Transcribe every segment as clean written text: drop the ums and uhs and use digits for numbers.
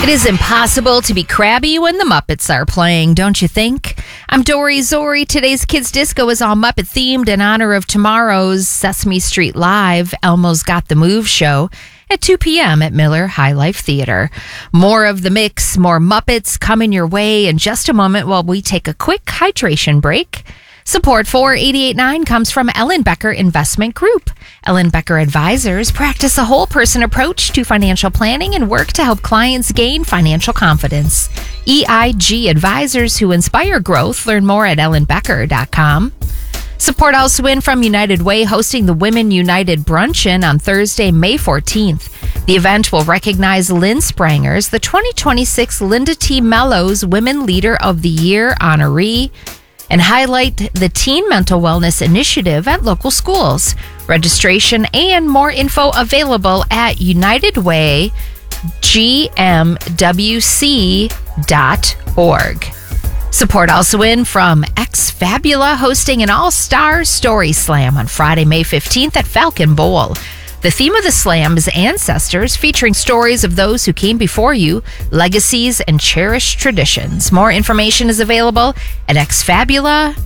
It is impossible to be crabby when the Muppets are playing, don't you think? I'm Dory Zori. Today's Kids Disco is all Muppet themed in honor of tomorrow's Sesame Street Live, Elmo's Got the Move show at 2 p.m. at Miller High Life Theater. More of the mix, more Muppets coming your way in just a moment while we take a quick hydration break. Support for 88.9 comes from Ellen Becker Investment Group. Ellen Becker Advisors practice a whole person approach to financial planning and work to help clients gain financial confidence. EIG Advisors who inspire growth. Learn more at ellenbecker.com. Support also in from United Way hosting the Women United Bruncheon on Thursday, May 14th. The event will recognize Lynn Sprangers, the 2026 Linda T. Mellows Women Leader of the Year honoree, and highlight the Teen Mental Wellness Initiative at local schools. Registration and more info available at UnitedWayGMWC.org. Support also in from Ex Fabula hosting an all-star story slam on Friday, May 15th at Falcon Bowl. The theme of the slam is ancestors, featuring stories of those who came before you, legacies, and cherished traditions. More information is available at exfabula.org.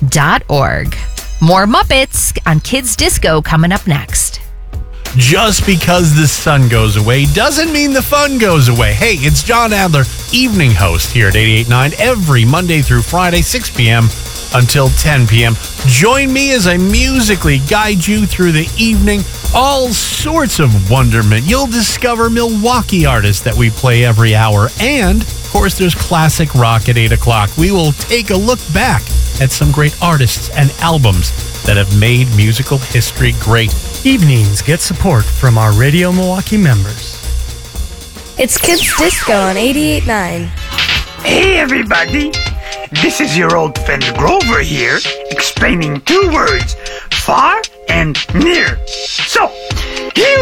More Muppets on Kids Disco coming up next. Just because the sun goes away doesn't mean the fun goes away. Hey, it's John Adler, evening host here at 88.9 every Monday through Friday, 6 p.m. until 10 p.m. Join me as I musically guide you through the evening. All sorts of wonderment. You'll discover Milwaukee artists that we play every hour. And, of course, there's classic rock at 8 o'clock. We will take a look back at some great artists and albums that have made musical history great. Evenings get support from our Radio Milwaukee members. It's Kids Disco on 88.9. Hey everybody, this is your old friend Grover here, explaining two words, far and near. So, here